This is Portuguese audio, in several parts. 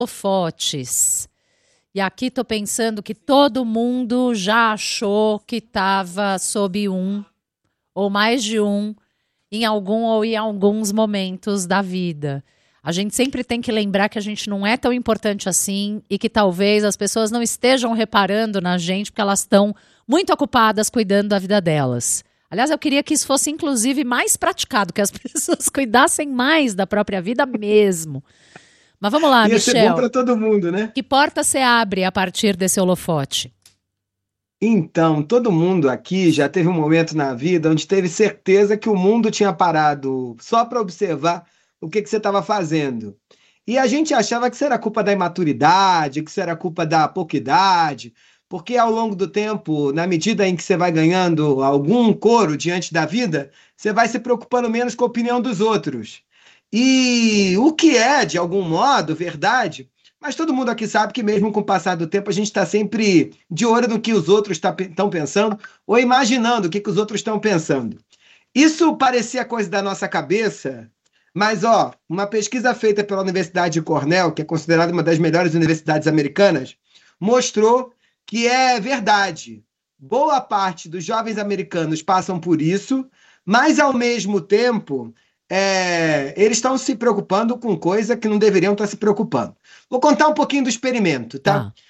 holofotes. E aqui estou pensando que todo mundo já achou que estava sob um, ou mais de um, em algum ou em alguns momentos da vida. A gente sempre tem que lembrar que a gente não é tão importante assim e que talvez as pessoas não estejam reparando na gente porque elas estão muito ocupadas cuidando da vida delas. Aliás, eu queria que isso fosse, inclusive, mais praticado, que as pessoas cuidassem mais da própria vida mesmo. Mas vamos lá, Ia ser bom Michel. para todo mundo, né? Que porta você abre a partir desse holofote? Então, todo mundo aqui já teve um momento na vida onde teve certeza que o mundo tinha parado só para observar o que você estava fazendo. E a gente achava que isso era culpa da imaturidade, que isso era culpa da pouca idade, porque ao longo do tempo, na medida em que você vai ganhando algum coro diante da vida, você vai se preocupando menos com a opinião dos outros. E o que é, de algum modo, verdade, mas todo mundo aqui sabe que mesmo com o passar do tempo, a gente está sempre de olho no que os outros estão pensando ou imaginando o que os outros estão pensando. Isso parecia coisa da nossa cabeça, mas ó, uma pesquisa feita pela Universidade de Cornell, que é considerada uma das melhores universidades americanas, mostrou que é verdade. Boa parte dos jovens americanos passam por isso, mas ao mesmo tempo eles estão se preocupando com coisa que não deveriam estar se preocupando. Vou contar um pouquinho do experimento, tá? Tá.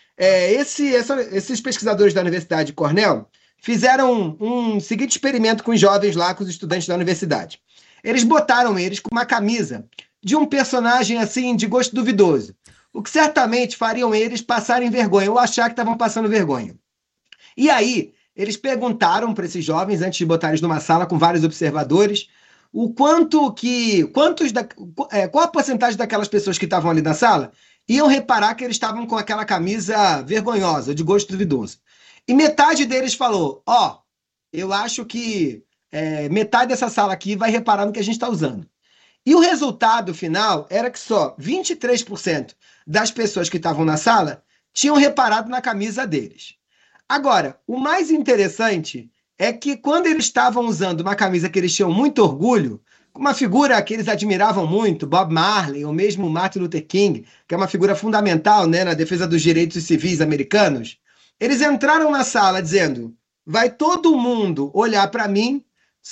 Esses pesquisadores da Universidade de Cornell fizeram um seguinte experimento com os jovens lá, com os estudantes da universidade. Eles botaram eles com uma camisa de um personagem assim de gosto duvidoso, o que certamente fariam eles passarem vergonha ou achar que estavam passando vergonha. E aí, eles perguntaram para esses jovens, antes de botar eles numa sala com vários observadores, o quanto que, quantos da, qual a porcentagem daquelas pessoas que estavam ali na sala iam reparar que eles estavam com aquela camisa vergonhosa, de gosto duvidoso. E metade deles falou: ó, eu acho que metade dessa sala aqui vai reparar no que a gente está usando. E o resultado final era que só 23% das pessoas que estavam na sala tinham reparado na camisa deles. Agora, o mais interessante é que quando eles estavam usando uma camisa que eles tinham muito orgulho, uma figura que eles admiravam muito, Bob Marley, ou mesmo Martin Luther King, que é uma figura fundamental, né, na defesa dos direitos civis americanos, eles entraram na sala dizendo: vai todo mundo olhar para mim,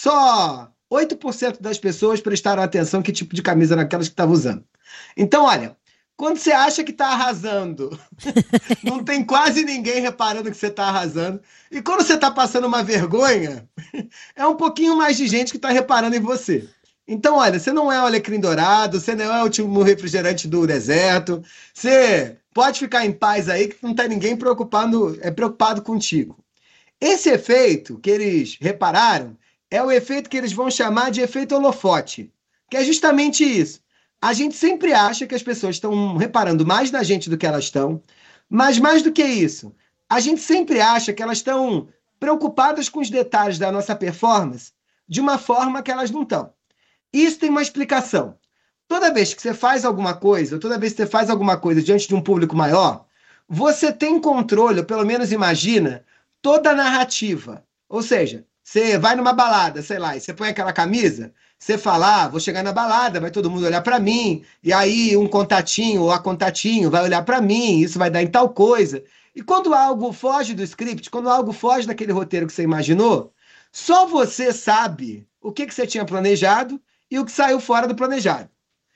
só 8% das pessoas prestaram atenção que tipo de camisa naquelas que estavam usando. Então, olha, quando você acha que está arrasando, não tem quase ninguém reparando que você está arrasando. E quando você está passando uma vergonha, é um pouquinho mais de gente que está reparando em você. Então, olha, você não é o alecrim dourado, você não é o último refrigerante do deserto, você pode ficar em paz aí que não está ninguém preocupado contigo. Esse efeito que eles repararam é o efeito que eles vão chamar de efeito holofote, que é justamente isso. A gente sempre acha que as pessoas estão reparando mais na gente do que elas estão, mas mais do que isso, a gente sempre acha que elas estão preocupadas com os detalhes da nossa performance de uma forma que elas não estão. Isso tem uma explicação. Toda vez que você faz alguma coisa, toda vez que você faz alguma coisa diante de um público maior, você tem controle, ou pelo menos imagina, toda a narrativa. Ou seja, você vai numa balada, sei lá, e você põe aquela camisa, você fala: vou chegar na balada, vai todo mundo olhar para mim, e aí um contatinho ou a contatinho vai olhar para mim, isso vai dar em tal coisa. E quando algo foge do script, quando algo foge daquele roteiro que você imaginou, só você sabe o que você tinha planejado e o que saiu fora do planejado.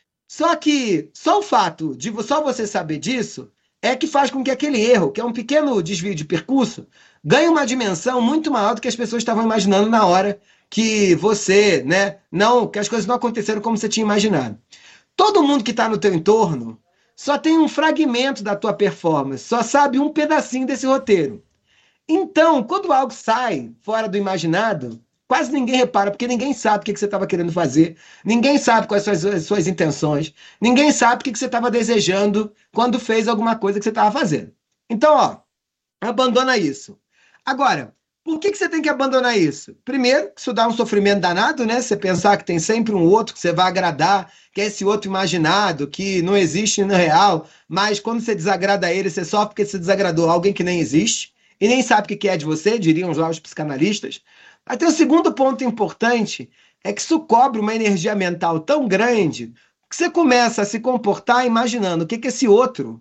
Só que só o fato de só você saber disso é que faz com que aquele erro, que é um pequeno desvio de percurso, ganhe uma dimensão muito maior do que as pessoas estavam imaginando na hora que você, né, não, que as coisas não aconteceram como você tinha imaginado. Todo mundo que está no teu entorno só tem um fragmento da tua performance, só sabe um pedacinho desse roteiro. Então, quando algo sai fora do imaginado, quase ninguém repara, porque ninguém sabe o que você estava querendo fazer, ninguém sabe quais são as suas intenções, ninguém sabe o que você estava desejando quando fez alguma coisa que você estava fazendo. Então, ó, abandona isso. Agora, por que você tem que abandonar isso? Primeiro, que isso dá um sofrimento danado, né? Você pensar que tem sempre um outro que você vai agradar, que é esse outro imaginado, que não existe no real, mas quando você desagrada ele, você sofre porque você desagradou alguém que nem existe e nem sabe o que é de você, diriam lá os psicanalistas. Até o segundo ponto importante é que isso cobra uma energia mental tão grande Porque você começa a se comportar imaginando o que esse outro